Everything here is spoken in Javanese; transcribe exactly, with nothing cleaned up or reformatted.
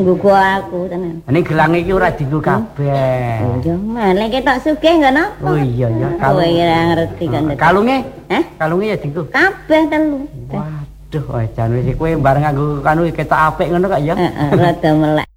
nggo aku tenan. Ning gelang iki ora dienggo kabeh. Oh ya, malah ketok sugih nggo napa? Oh iya ya, kalau ora ngerti kan. Kalunge? Hah? Kalunge ya dienggo. Kabeh telu. Waduh, jan wis kowe bareng nganggo kanu ketok apik ngono kok ya. Heeh, rada melek.